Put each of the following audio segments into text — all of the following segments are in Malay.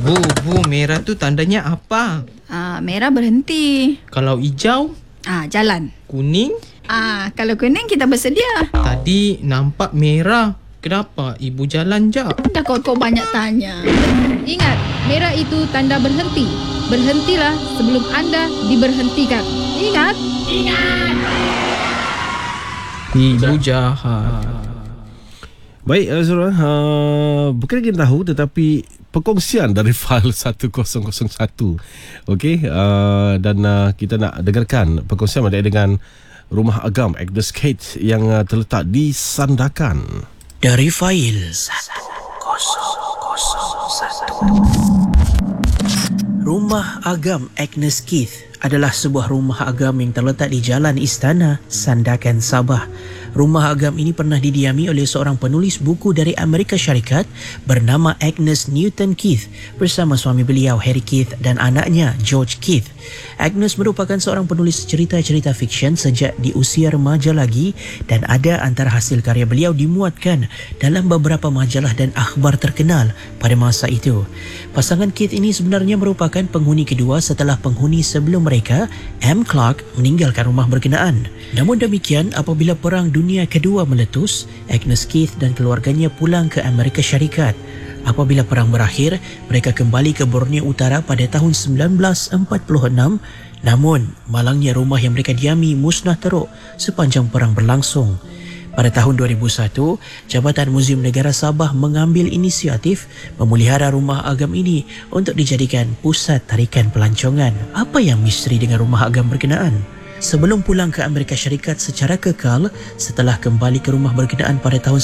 Bu, merah tu tandanya apa? Merah berhenti. Kalau hijau? Jalan. Kuning? Kalau kuning kita bersedia. Tadi nampak merah. Kenapa ibu jalan je? Dah kau banyak tanya. Ingat, merah itu tanda berhenti. Berhentilah sebelum anda diberhentikan. Ingat. Ibu jahat. Baik, Azura, bukan kita tahu tetapi perkongsian dari file 1001. Okey, dan kita nak dengarkan perkongsian berkaitan dengan rumah agam Agnes Keith yang terletak di Sandakan. Dari fail 1001. Rumah agam Agnes Keith adalah sebuah rumah agam yang terletak di Jalan Istana, Sandakan, Sabah. Rumah agam ini pernah didiami oleh seorang penulis buku dari Amerika Syarikat bernama Agnes Newton Keith bersama suami beliau Harry Keith dan anaknya George Keith. Agnes merupakan seorang penulis cerita-cerita fiksyen sejak di usia remaja lagi dan ada antara hasil karya beliau dimuatkan dalam beberapa majalah dan akhbar terkenal pada masa itu. Pasangan Keith ini sebenarnya merupakan penghuni kedua setelah penghuni sebelum mereka, M. Clark, meninggalkan rumah berkenaan. Namun demikian, apabila Perang Dunia Kedua meletus, Agnes Keith dan keluarganya pulang ke Amerika Syarikat. Apabila perang berakhir, mereka kembali ke Borneo Utara pada tahun 1946. Namun, malangnya rumah yang mereka diami musnah teruk sepanjang perang berlangsung. Pada tahun 2001, Jabatan Muzium Negara Sabah mengambil inisiatif memelihara rumah agam ini untuk dijadikan pusat tarikan pelancongan. Apa yang misteri dengan rumah agam berkenaan? Sebelum pulang ke Amerika Syarikat secara kekal, setelah kembali ke rumah berkenaan pada tahun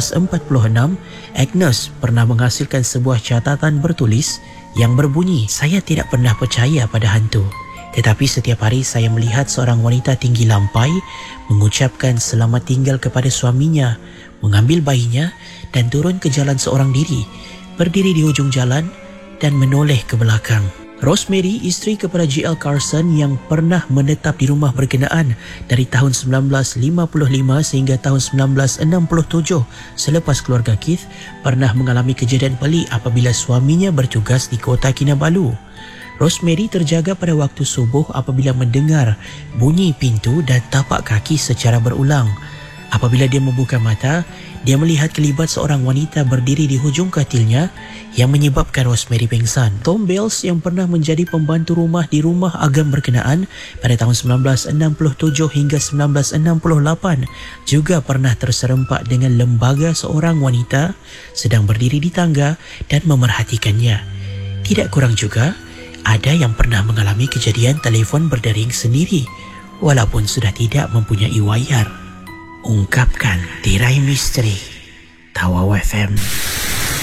1946, Agnes pernah menghasilkan sebuah catatan bertulis yang berbunyi, "Saya tidak pernah percaya pada hantu. Tetapi setiap hari saya melihat seorang wanita tinggi lampai mengucapkan selamat tinggal kepada suaminya, mengambil bayinya dan turun ke jalan seorang diri, berdiri di ujung jalan dan menoleh ke belakang." Rosemary, isteri kepada G.L. Carson yang pernah menetap di rumah berkenaan dari tahun 1955 sehingga tahun 1967 selepas keluarga Keith, pernah mengalami kejadian pelik apabila suaminya bertugas di Kota Kinabalu. Rosemary terjaga pada waktu subuh apabila mendengar bunyi pintu dan tapak kaki secara berulang. Apabila dia membuka mata, dia melihat kelibat seorang wanita berdiri di hujung katilnya yang menyebabkan Rosemary pingsan. Tom Bales yang pernah menjadi pembantu rumah di rumah agam berkenaan pada tahun 1967 hingga 1968 juga pernah terserempak dengan lembaga seorang wanita sedang berdiri di tangga dan memerhatikannya. Tidak kurang juga, ada yang pernah mengalami kejadian telefon berdering sendiri walaupun sudah tidak mempunyai wayar. Ungkapkan tirai misteri. Tawau FM.